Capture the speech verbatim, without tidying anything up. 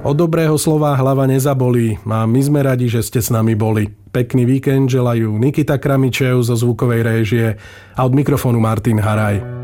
Od dobrého slova hlava nezabolí a my sme radi, že ste s nami boli. Pekný víkend želajú Nikita Kramičev zo zvukovej réžie a od mikrofónu Martin Haraj.